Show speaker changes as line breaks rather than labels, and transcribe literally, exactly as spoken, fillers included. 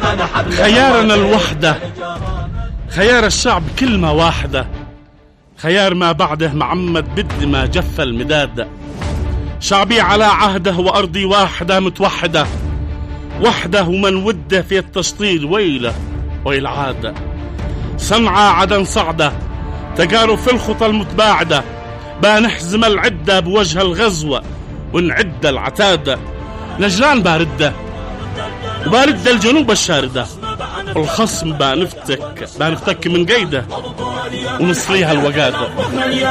خيارنا الوحدة، خيار الشعب كلمة واحدة، خيار ما بعده معمد بدي ما جف المداد. شعبي على عهده وأرضي واحدة متوحدة، وحده ومن وده في التشطيل ويله ويل عادة. صنعاء عدن صعدة تجارب في الخطى المتباعدة، بنحزم العدة بوجه الغزوة ونعد العتادة. نجران باردة وبارد الجنوب الشاردة، والخصم بنفتك بنفتك من قيده ونصليها الوقادة.